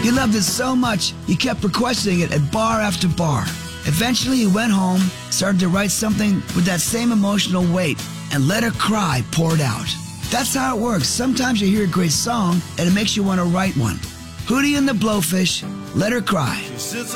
He loved it so much, he kept requesting it at bar after bar. Eventually, he went home, started to write something with that same emotional weight, and Let Her Cry poured out. That's how it works. Sometimes you hear a great song, and it makes you want to write one. Hootie and the Blowfish, Let Her Cry.